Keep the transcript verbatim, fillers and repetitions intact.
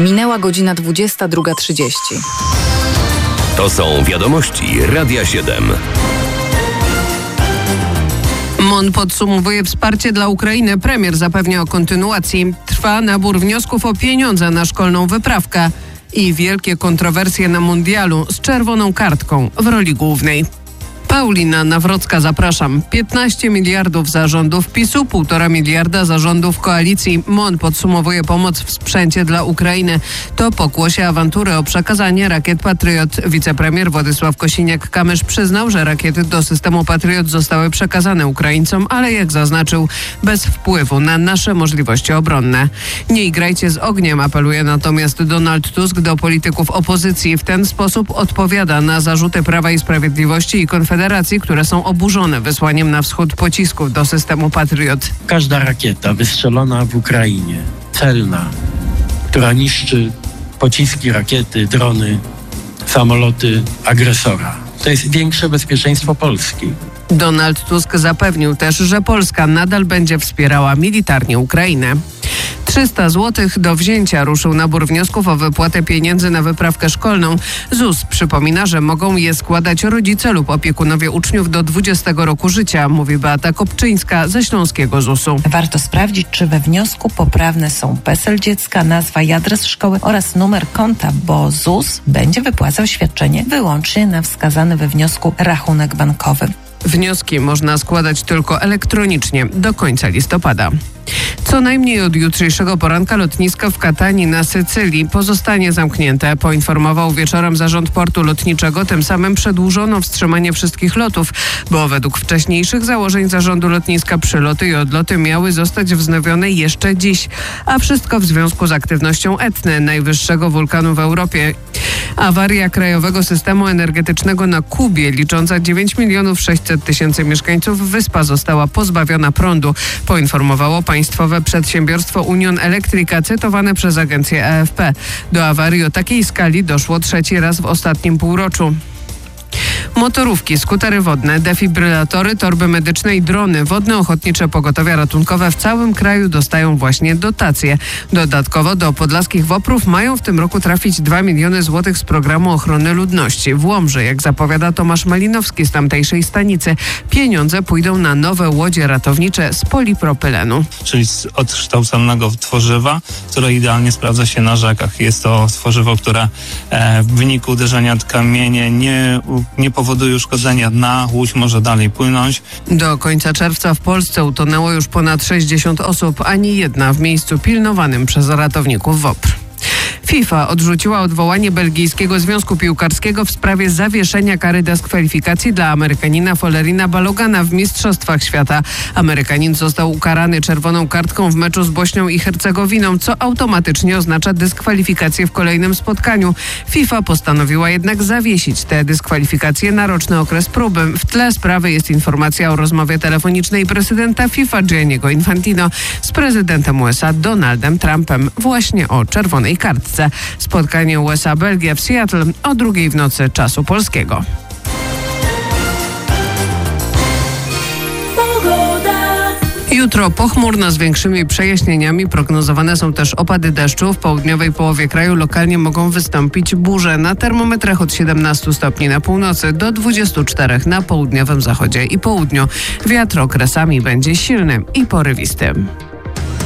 Minęła godzina dwudziesta druga trzydzieści. To są wiadomości Radia siedem. M O N podsumowuje wsparcie dla Ukrainy. Premier zapewnia o kontynuacji. Trwa nabór wniosków o pieniądze na szkolną wyprawkę. I wielkie kontrowersje na mundialu z czerwoną kartką w roli głównej. Paulina Nawrocka, zapraszam. piętnaście miliardów za rządów PiSu, półtora miliarda za rządów koalicji. M O N podsumowuje pomoc w sprzęcie dla Ukrainy. To pokłosie awantury o przekazanie rakiet Patriot. Wicepremier Władysław Kosiniak-Kamysz przyznał, że rakiety do systemu Patriot zostały przekazane Ukraińcom, ale jak zaznaczył, bez wpływu na nasze możliwości obronne. Nie igrajcie z ogniem, apeluje natomiast Donald Tusk do polityków opozycji. W ten sposób odpowiada na zarzuty Prawa i Sprawiedliwości i Konfederacji, które są oburzone wysłaniem na wschód pocisków do systemu Patriot. Każda rakieta wystrzelona w Ukrainie, celna, która niszczy pociski, rakiety, drony, samoloty agresora, to jest większe bezpieczeństwo Polski. Donald Tusk zapewnił też, że Polska nadal będzie wspierała militarnie Ukrainę. trzysta złotych do wzięcia ruszył nabór wniosków o wypłatę pieniędzy na wyprawkę szkolną. Z U S przypomina, że mogą je składać rodzice lub opiekunowie uczniów do dwudziestego roku życia, mówi Beata Kopczyńska ze Śląskiego Z U S u. Warto sprawdzić, czy we wniosku poprawne są PESEL dziecka, nazwa i adres szkoły oraz numer konta, bo Z U S będzie wypłacał świadczenie wyłącznie na wskazany we wniosku rachunek bankowy. Wnioski można składać tylko elektronicznie do końca listopada. Co najmniej od jutrzejszego poranka lotnisko w Katanii na Sycylii pozostanie zamknięte, poinformował wieczorem zarząd portu lotniczego. Tym samym przedłużono wstrzymanie wszystkich lotów, bo według wcześniejszych założeń zarządu lotniska przyloty i odloty miały zostać wznowione jeszcze dziś, a wszystko w związku z aktywnością Etny, najwyższego wulkanu w Europie. Awaria krajowego systemu energetycznego na Kubie, licząca dziewięć milionów sześćset tysięcy mieszkańców, wyspa została pozbawiona prądu, poinformowało państwowe przedsiębiorstwo Union Electrica, cytowane przez agencję A F P. Do awarii o takiej skali doszło trzeci raz w ostatnim półroczu. Motorówki, skutery wodne, defibrylatory, torby medyczne i drony, wodne ochotnicze pogotowia ratunkowe w całym kraju dostają właśnie dotacje. Dodatkowo do podlaskich WOPR-ów mają w tym roku trafić dwa miliony złotych z programu ochrony ludności. W Łomży, jak zapowiada Tomasz Malinowski z tamtejszej stanicy, pieniądze pójdą na nowe łodzie ratownicze z polipropylenu. Czyli z odkształconego tworzywa, które idealnie sprawdza się na rzekach. Jest to tworzywo, które e, w wyniku uderzenia w kamienie nie, nie powoduje uszkodzenia dna, łódź może dalej płynąć. Do końca czerwca w Polsce utonęło już ponad sześćdziesiąt osób, ani jedna w miejscu pilnowanym przez ratowników WOPR. FIFA odrzuciła odwołanie belgijskiego Związku Piłkarskiego w sprawie zawieszenia kary dyskwalifikacji dla Amerykanina Follerina Balogana w Mistrzostwach Świata. Amerykanin został ukarany czerwoną kartką w meczu z Bośnią i Hercegowiną, co automatycznie oznacza dyskwalifikację w kolejnym spotkaniu. FIFA postanowiła jednak zawiesić te dyskwalifikacje na roczny okres próby. W tle sprawy jest informacja o rozmowie telefonicznej prezydenta FIFA Gianniego Infantino z prezydentem U S A Donaldem Trumpem właśnie o czerwonej kartce. Spotkanie U S A-Belgia w Seattle o drugiej w nocy czasu polskiego. Jutro pochmurno z większymi przejaśnieniami. Prognozowane są też opady deszczu. W południowej połowie kraju lokalnie mogą wystąpić burze. Na termometrach od siedemnastu stopni na północy do dwudziestu czterech na południowym zachodzie i południu. Wiatr okresami będzie silny i porywisty.